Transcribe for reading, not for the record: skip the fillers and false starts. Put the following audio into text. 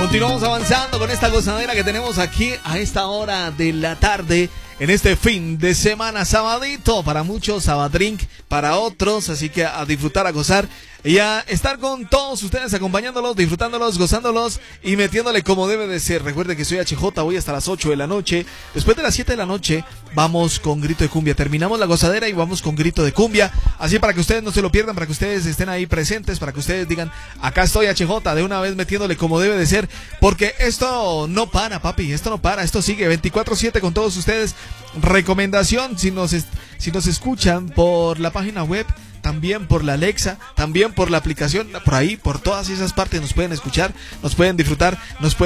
Continuamos avanzando con esta gozadera que tenemos aquí a esta hora de la tarde, en este fin de semana, sabadito, para muchos, sabadrink, para otros, así que a disfrutar, a gozar y a estar con todos ustedes, acompañándolos, disfrutándolos, gozándolos y metiéndole como debe de ser. Recuerde que soy HJ, voy hasta las 8 de la noche, después de las 7 de la noche vamos con grito de cumbia, terminamos la gozadera y vamos con grito de cumbia, así para que ustedes no se lo pierdan, para que ustedes estén ahí presentes, para que ustedes digan, acá estoy HJ, de una vez metiéndole como debe de ser, porque esto no para, papi, esto no para, esto sigue 24/7 con todos ustedes. Recomendación, si nos escuchan por la página web, también por la Alexa, también por la aplicación, por ahí, por todas esas partes nos pueden escuchar, nos pueden disfrutar, nos pueden